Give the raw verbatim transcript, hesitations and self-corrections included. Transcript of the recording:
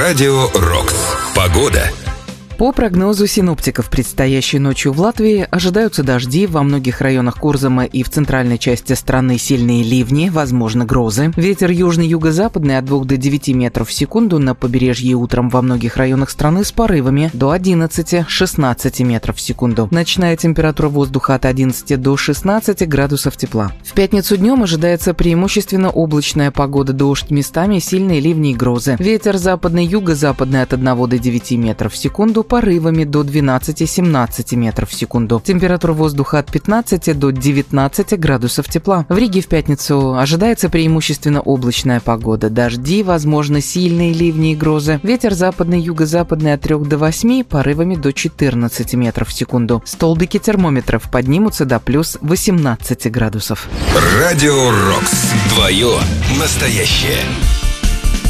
Радио Рокс. Погода. По прогнозу синоптиков, предстоящей ночью в Латвии ожидаются дожди, во многих районах Курзама и в центральной части страны сильные ливни, возможно грозы. Ветер южно-юго-западный от двух до девяти метров в секунду, на побережье утром во многих районах страны с порывами до одиннадцати-шестнадцати метров в секунду. Ночная температура воздуха от одиннадцати до шестнадцати градусов тепла. В пятницу днем ожидается преимущественно облачная погода, дождь, местами сильные ливни и грозы. Ветер западный-юго-западный от одного до девяти метров в секунду, порывами до двенадцати-семнадцати метров в секунду. Температура воздуха от пятнадцати до девятнадцати градусов тепла. В Риге в пятницу ожидается преимущественно облачная погода. Дожди, возможно, сильные ливни и грозы. Ветер западный, юго-западный от трех до восьми, порывами до четырнадцати метров в секунду. Столбики термометров поднимутся до плюс восемнадцати градусов. Радио Рокс. Твое настоящее.